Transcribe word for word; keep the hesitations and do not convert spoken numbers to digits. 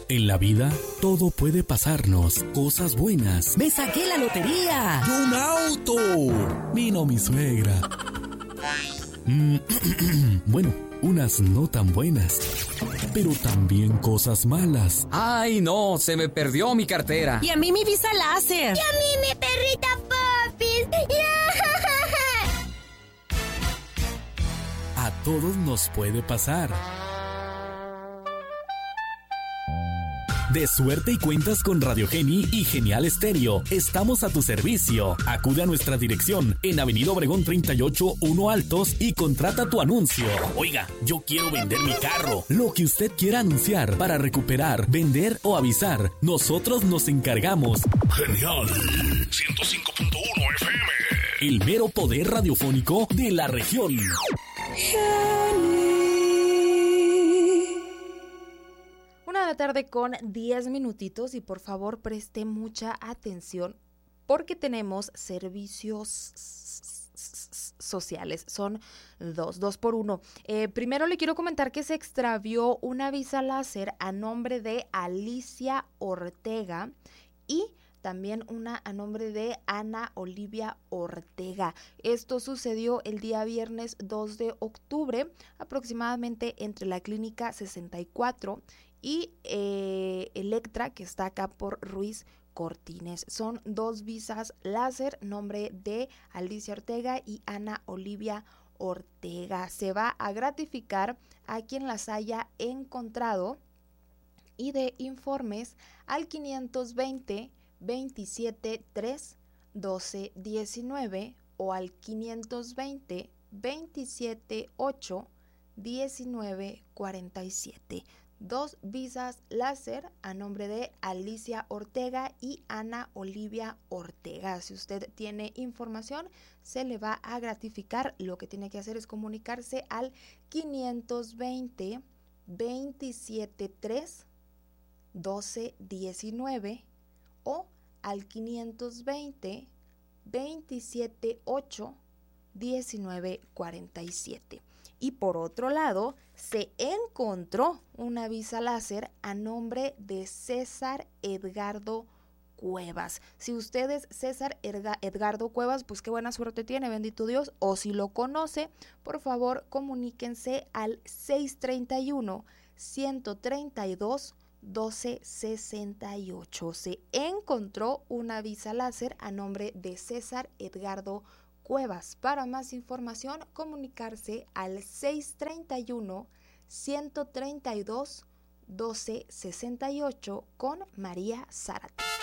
En la vida, todo puede pasarnos. Cosas buenas. ¡Me saqué la lotería! ¡Y un auto! Vino mi suegra. Mm, bueno, unas no tan buenas, pero también cosas malas. ¡Ay, no! Se me perdió mi cartera. Y a mí mi visa láser. Y a mí mi perrita Popis. A todos nos puede pasar. De suerte y cuentas con Radio Geni y Genial Estéreo. Estamos a tu servicio. Acude a nuestra dirección en Avenida Obregón treinta y ocho, uno Altos y contrata tu anuncio. Oiga, yo quiero vender mi carro. Lo que usted quiera anunciar para recuperar, vender o avisar, nosotros nos encargamos. Genial ciento cinco punto uno F M. El mero poder radiofónico de la región. Una de la tarde con diez minutitos y por favor preste mucha atención porque tenemos servicios sociales. Son dos, dos por uno. Eh, primero le quiero comentar que se extravió una visa láser a nombre de Alicia Ortega y también una a nombre de Ana Olivia Ortega. Esto sucedió el día viernes dos de octubre, aproximadamente entre la Clínica sesenta y cuatro y eh, Electra, que está acá por Ruiz Cortines. Son dos visas láser, nombre de Alicia Ortega y Ana Olivia Ortega. Se va a gratificar a quien las haya encontrado y de informes al quinientos veinte, veintisiete, tres, doce, diecinueve o al quinientos veinte, veintisiete, ocho, diecinueve, cuarenta y siete. Dos visas láser a nombre de Alicia Ortega y Ana Olivia Ortega. Si usted tiene información, se le va a gratificar. Lo que tiene que hacer es comunicarse al quinientos veinte, veintisiete, tres, doce, diecinueve o al quinientos veinte, veintisiete, ocho, diecinueve, cuarenta y siete. Y por otro lado, se encontró una visa láser a nombre de César Edgardo Cuevas. Si usted es César Edga- Edgardo Cuevas, pues qué buena suerte tiene, bendito Dios. O si lo conoce, por favor, comuníquense al seiscientos treinta y uno, ciento treinta y dos, doce sesenta y ocho. Se encontró una visa láser a nombre de César Edgardo Cuevas. Para más información, comunicarse al seiscientos treinta y uno, ciento treinta y dos, doce sesenta y ocho con María Zárate.